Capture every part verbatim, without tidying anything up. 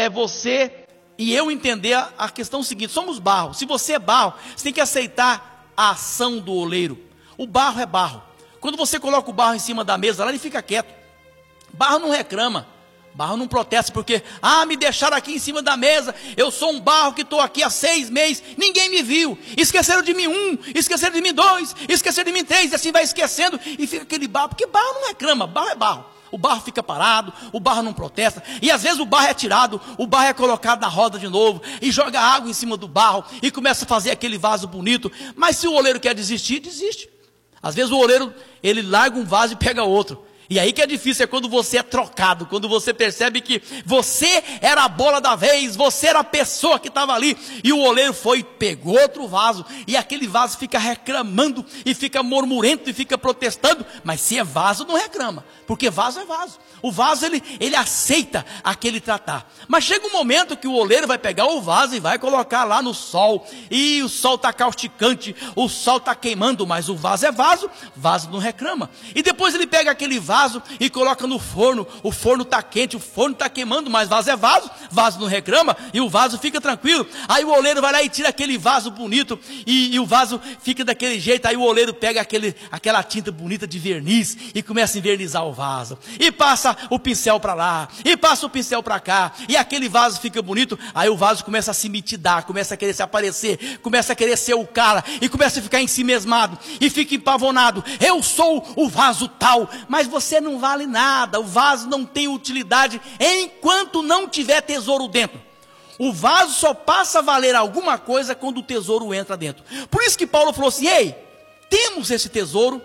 é você e eu entender a, a questão seguinte: somos barro. Se você é barro, você tem que aceitar a ação do oleiro. O barro é barro. Quando você coloca o barro em cima da mesa, lá ele fica quieto. Barro não reclama, barro não protesta, porque, ah, me deixaram aqui em cima da mesa, eu sou um barro que estou aqui há seis meses, ninguém me viu, esqueceram de mim um, esqueceram de mim dois, esqueceram de mim três, e assim vai esquecendo, e fica aquele barro, porque barro não reclama, barro é barro. O barro fica parado, o barro não protesta, e às vezes o barro é tirado, o barro é colocado na roda de novo, e joga água em cima do barro, e começa a fazer aquele vaso bonito. Mas se o oleiro quer desistir, desiste. Às vezes o oleiro, ele larga um vaso e pega outro. E aí que é difícil, é quando você é trocado, quando você percebe que você era a bola da vez, você era a pessoa que estava ali, e o oleiro foi e pegou outro vaso, e aquele vaso fica reclamando, e fica murmurento, e fica protestando. Mas se é vaso, não reclama, porque vaso é vaso. O vaso, ele, ele aceita aquele tratar. Mas chega um momento que o oleiro vai pegar o vaso e vai colocar lá no sol, e o sol está causticante, o sol está queimando, mas o vaso é vaso, vaso não reclama. E depois ele pega aquele vaso e coloca no forno, o forno está quente, o forno está queimando, mas vaso é vaso, vaso não reclama, e o vaso fica tranquilo. Aí o oleiro vai lá e tira aquele vaso bonito, e, e o vaso fica daquele jeito. Aí o oleiro pega aquele, aquela tinta bonita de verniz, e começa a invernizar o vaso, e passa o pincel para lá, e passa o pincel para cá, e aquele vaso fica bonito. Aí o vaso começa a se mitidar, começa a querer se aparecer, começa a querer ser o cara, e começa a ficar ensimesmado, e fica empavonado: eu sou o vaso tal. Mas você não vale nada, o vaso não tem utilidade enquanto não tiver tesouro dentro. O vaso só passa a valer alguma coisa quando o tesouro entra dentro. Por isso que Paulo falou assim: ei, temos esse tesouro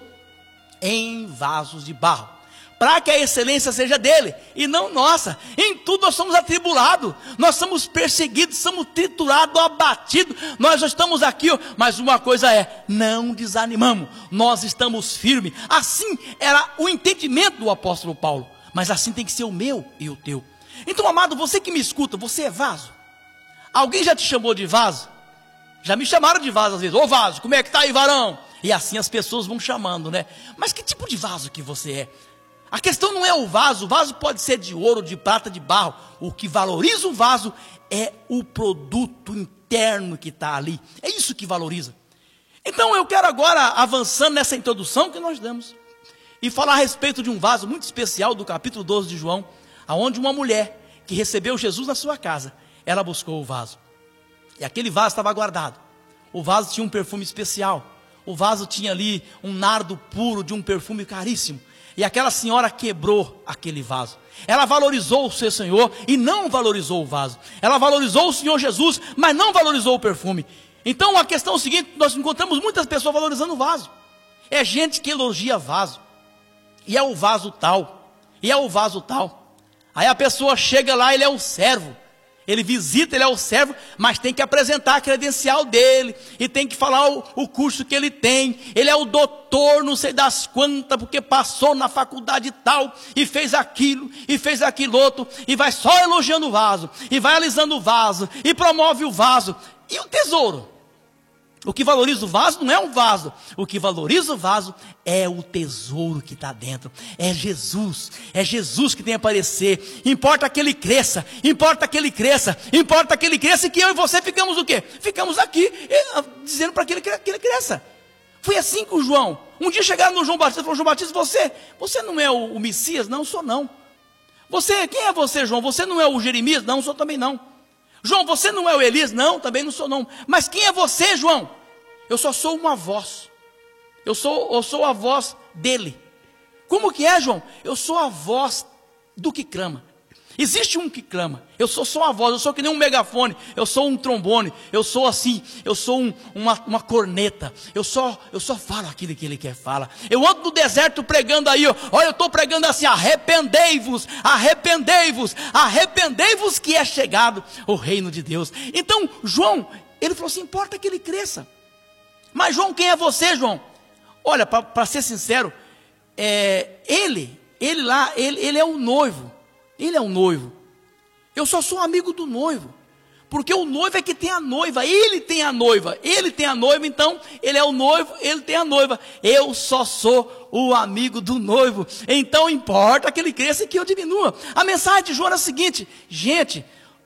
em vasos de barro, para que a excelência seja dele e não nossa. Em tudo nós somos atribulados, nós somos perseguidos, somos triturados, abatidos. Nós já estamos aqui, ó, mas uma coisa é: não desanimamos, nós estamos firmes. Assim era o entendimento do apóstolo Paulo, mas assim tem que ser o meu e o teu. Então, amado, você que me escuta, você é vaso? Alguém já te chamou de vaso? Já me chamaram de vaso às vezes: ô vaso, como é que tá aí, varão? E assim as pessoas vão chamando, né? Mas que tipo de vaso que você é? A questão não é o vaso. O vaso pode ser de ouro, de prata, de barro. O que valoriza o vaso é o produto interno que está ali. É isso que valoriza. Então eu quero agora, avançando nessa introdução que nós damos, e falar a respeito de um vaso muito especial do capítulo doze de João, aonde uma mulher que recebeu Jesus na sua casa, ela buscou o vaso. E aquele vaso estava guardado. O vaso tinha um perfume especial. O vaso tinha ali um nardo puro de um perfume caríssimo. E aquela senhora quebrou aquele vaso. Ela valorizou o seu Senhor e não valorizou o vaso. Ela valorizou o Senhor Jesus, mas não valorizou o perfume. Então a questão é o seguinte: nós encontramos muitas pessoas valorizando o vaso. É gente que elogia vaso. E é o vaso tal. E é o vaso tal. Aí a pessoa chega lá, ele é um servo. Ele visita, ele é o servo, mas tem que apresentar a credencial dele, e tem que falar o, o curso que ele tem. Ele é o doutor, não sei das quantas, porque passou na faculdade tal, e fez aquilo, e fez aquilo outro, e vai só elogiando o vaso, e vai alisando o vaso, e promove o vaso. E o tesouro? O que valoriza o vaso não é um vaso. O que valoriza o vaso é o tesouro que está dentro. É Jesus. É Jesus que tem a aparecer. Importa que ele cresça. Importa que ele cresça. Importa que ele cresça. E que eu e você ficamos o quê? Ficamos aqui, dizendo para que ele, que ele cresça. Foi assim com o João. Um dia chegaram no João Batista e falaram: João Batista, você, você não é o, o Messias? Não, sou não. Você, quem é você, João? Você não é o Jeremias? Não, sou também não. João, você não é o Elias? Não, também não sou não. Mas quem é você, João? Eu só sou uma voz. Eu sou, eu sou a voz dele. Como que é, João? Eu sou a voz do que clama. Existe um que clama. Eu sou só a voz, eu sou que nem um megafone, eu sou um trombone, eu sou assim, eu sou um, uma, uma corneta. Eu só, eu só falo aquilo que ele quer falar. Eu ando no deserto pregando aí, ó. Olha, eu estou pregando assim: arrependei-vos, arrependei-vos, arrependei-vos que é chegado o reino de Deus. Então, João, ele falou assim: importa que ele cresça. Mas João, quem é você, João? Olha, para ser sincero, é, ele, ele lá, ele, ele é o noivo. Ele é o noivo. Eu só sou amigo do noivo. Porque o noivo é que tem a noiva. Ele tem a noiva. Ele tem a noiva, então ele é o noivo, ele tem a noiva. Eu só sou o amigo do noivo. Então importa que ele cresça e que eu diminua. A mensagem de João é a seguinte: gente,